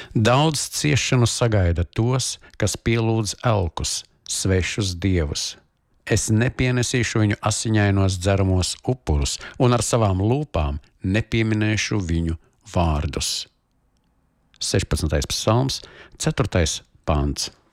Daudz ciešanu sagaida tos, kas pielūdz elkus, svešus dievus. Es nepienesīšu viņu asiņainos dzeramos upurus, un ar savām lūpām nepieminēšu viņu vārdus. 16. psalms, 4. pants.